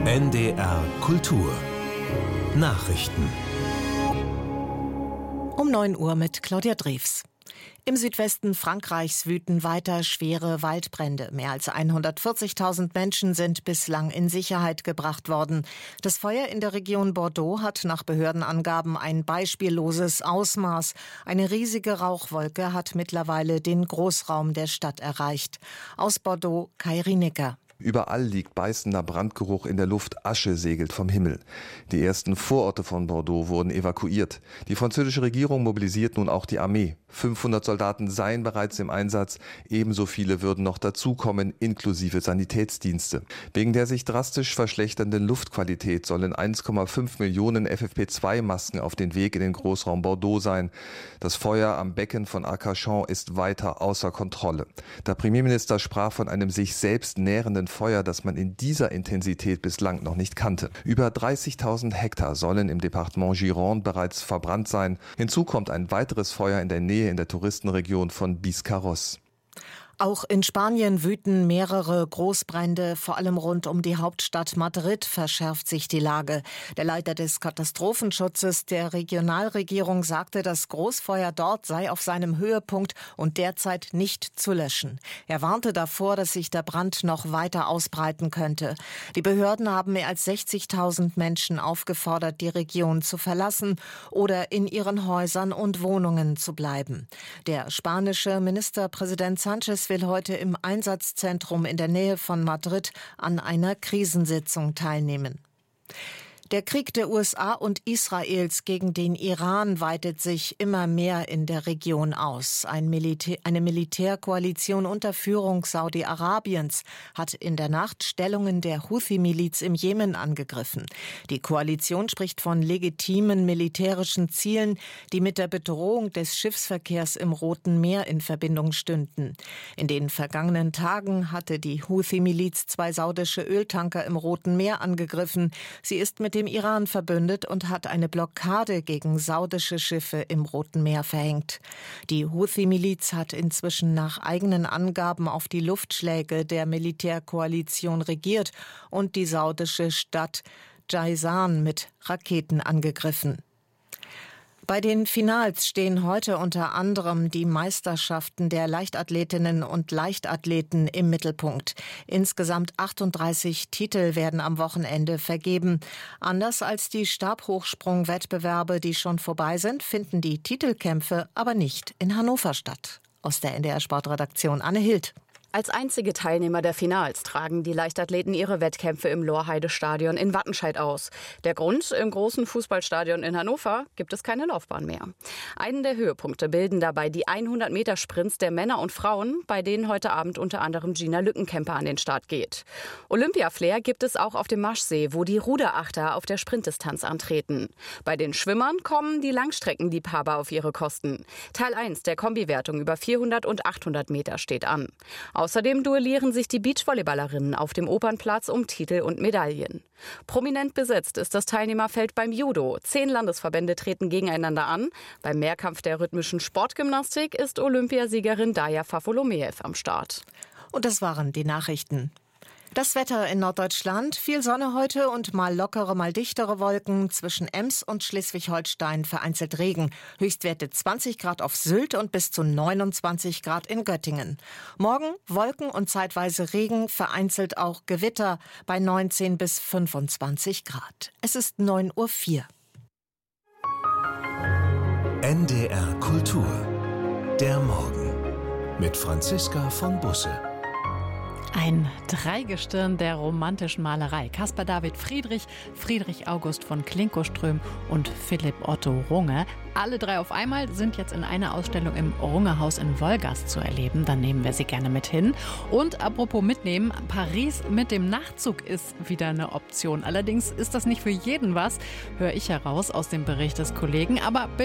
NDR Kultur Nachrichten Um 9 Uhr mit Claudia Drews. Im Südwesten Frankreichs wüten weiter schwere Waldbrände. Mehr als 140.000 Menschen sind bislang in Sicherheit gebracht worden. Das Feuer in der Region Bordeaux hat nach Behördenangaben ein beispielloses Ausmaß. Eine riesige Rauchwolke hat mittlerweile den Großraum der Stadt erreicht. Aus Bordeaux, Kai Rienecker. Überall liegt beißender Brandgeruch in der Luft, Asche segelt vom Himmel. Die ersten Vororte von Bordeaux wurden evakuiert. Die französische Regierung mobilisiert nun auch die Armee. 500 Soldaten seien bereits im Einsatz, ebenso viele würden noch dazukommen, inklusive Sanitätsdienste. Wegen der sich drastisch verschlechternden Luftqualität sollen 1,5 Millionen FFP2-Masken auf den Weg in den Großraum Bordeaux sein. Das Feuer am Becken von Arcachon ist weiter außer Kontrolle. Der Premierminister sprach von einem sich selbst nährenden Feuer, das man in dieser Intensität bislang noch nicht kannte. Über 30.000 Hektar sollen im Departement Gironde bereits verbrannt sein. Hinzu kommt ein weiteres Feuer in der Nähe in der Touristenregion von Biscarrosse. Auch in Spanien wüten mehrere Großbrände, vor allem rund um die Hauptstadt Madrid verschärft sich die Lage. Der Leiter des Katastrophenschutzes der Regionalregierung sagte, das Großfeuer dort sei auf seinem Höhepunkt und derzeit nicht zu löschen. Er warnte davor, dass sich der Brand noch weiter ausbreiten könnte. Die Behörden haben mehr als 60.000 Menschen aufgefordert, die Region zu verlassen oder in ihren Häusern und Wohnungen zu bleiben. Der spanische Ministerpräsident Sánchez will heute im Einsatzzentrum in der Nähe von Madrid an einer Krisensitzung teilnehmen. Der Krieg der USA und Israels gegen den Iran weitet sich immer mehr in der Region aus. Eine Militärkoalition unter Führung Saudi-Arabiens hat in der Nacht Stellungen der Houthi-Miliz im Jemen angegriffen. Die Koalition spricht von legitimen militärischen Zielen, die mit der Bedrohung des Schiffsverkehrs im Roten Meer in Verbindung stünden. In den vergangenen Tagen hatte die Houthi-Miliz 2 saudische Öltanker im Roten Meer angegriffen. Sie ist mit dem Iran verbündet und hat eine Blockade gegen saudische Schiffe im Roten Meer verhängt. Die Houthi-Miliz hat inzwischen nach eigenen Angaben auf die Luftschläge der Militärkoalition reagiert und die saudische Stadt Jazan mit Raketen angegriffen. Bei den Finals stehen heute unter anderem die Meisterschaften der Leichtathletinnen und Leichtathleten im Mittelpunkt. Insgesamt 38 Titel werden am Wochenende vergeben. Anders als die Stabhochsprung-Wettbewerbe, die schon vorbei sind, finden die Titelkämpfe aber nicht in Hannover statt. Aus der NDR-Sportredaktion Anne Hild. Als einzige Teilnehmer der Finals tragen die Leichtathleten ihre Wettkämpfe im Lorheide-Stadion in Wattenscheid aus. Der Grund: im großen Fußballstadion in Hannover gibt es keine Laufbahn mehr. Einen der Höhepunkte bilden dabei die 100-Meter-Sprints der Männer und Frauen, bei denen heute Abend unter anderem Gina Lückenkämper an den Start geht. Olympia-Flair gibt es auch auf dem Maschsee, wo die Ruderachter auf der Sprintdistanz antreten. Bei den Schwimmern kommen die Langstreckenliebhaber auf ihre Kosten. Teil 1 der Kombiwertung über 400 und 800 Meter steht an. Außerdem duellieren sich die Beachvolleyballerinnen auf dem Opernplatz um Titel und Medaillen. Prominent besetzt ist das Teilnehmerfeld beim Judo. 10 Landesverbände treten gegeneinander an. Beim Mehrkampf der rhythmischen Sportgymnastik ist Olympiasiegerin Daja Fafolomeev am Start. Und das waren die Nachrichten. Das Wetter in Norddeutschland: viel Sonne heute und mal lockere, mal dichtere Wolken. Zwischen Ems und Schleswig-Holstein vereinzelt Regen. Höchstwerte 20 Grad auf Sylt und bis zu 29 Grad in Göttingen. Morgen Wolken und zeitweise Regen, vereinzelt auch Gewitter bei 19 bis 25 Grad. Es ist 9:04 Uhr. NDR Kultur Der Morgen mit Franziska von Busse. Ein Dreigestirn der romantischen Malerei. Caspar David Friedrich, Friedrich August von Klinkoström und Philipp Otto Runge. Alle 3 auf einmal sind jetzt in einer Ausstellung im Runge-Haus in Wolgast zu erleben. Dann nehmen wir sie gerne mit hin. Und apropos mitnehmen, Paris mit dem Nachtzug ist wieder eine Option. Allerdings ist das nicht für jeden was, höre ich heraus aus dem Bericht des Kollegen. Aber